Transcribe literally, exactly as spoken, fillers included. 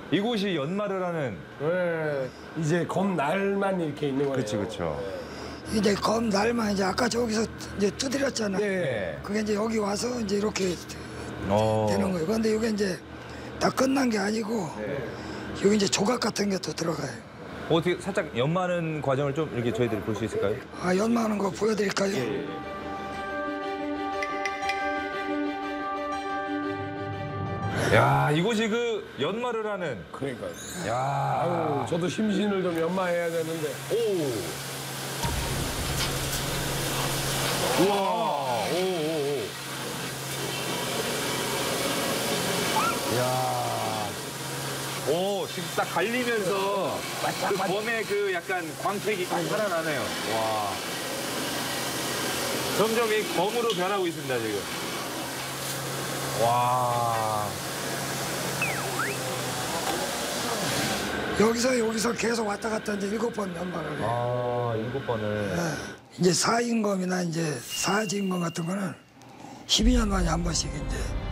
이곳이 연마를 하는. 네. 이제 검 날만 이렇게 있는 거예요. 그렇죠, 그렇죠. 이제 검 날만 이제 아까 저기서 이제 두드렸잖아. 네. 그게 이제 여기 와서 이제 이렇게 어. 되는 거예요. 그런데 이게 이제 다 끝난 게 아니고 네. 여기 이제 조각 같은 게 또 들어가요. 어떻게 살짝 연마하는 과정을 좀 이렇게 저희들이 볼 수 있을까요? 아, 연마하는 거 보여드릴까요? 야, 이곳이 그 연마를 하는. 그러니까요. 야. 아유, 저도 심신을 좀 연마해야 되는데. 오. 우와. 오, 오, 오. 야. 오, 지금 딱 갈리면서 그 검의 그 약간 광택이 딱 살아나네요. 와. 점점 이 검으로 변하고 있습니다, 지금. 와. 여기서 여기서 계속 왔다 갔다 이제 일곱 번 연마를 해요. 아, 일곱 번을. 네. 이제 사인검이나 이제 사진검 같은 거는 십이 년 만에 한 번씩 이제